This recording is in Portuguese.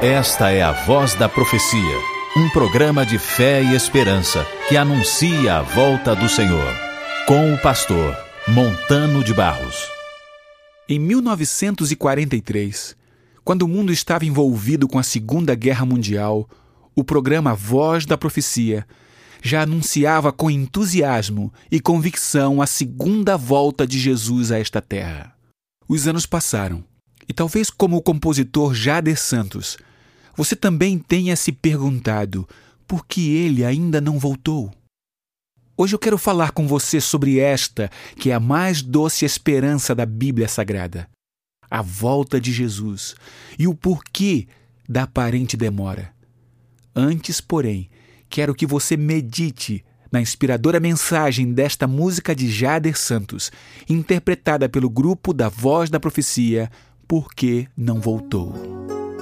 Esta é a Voz da Profecia, um programa de fé e esperança que anuncia a volta do Senhor, com o pastor Montano de Barros. Em 1943, quando o mundo estava envolvido com a Segunda Guerra Mundial, o programa Voz da Profecia já anunciava com entusiasmo e convicção a segunda volta de Jesus a esta terra. Os anos passaram, e talvez como o compositor Jader Santos, você também tenha se perguntado por que ele ainda não voltou. Hoje eu quero falar com você sobre esta, que é a mais doce esperança da Bíblia Sagrada, a volta de Jesus e o porquê da aparente demora. Antes, porém, quero que você medite na inspiradora mensagem desta música de Jader Santos, interpretada pelo grupo da Voz da Profecia, Por que não voltou?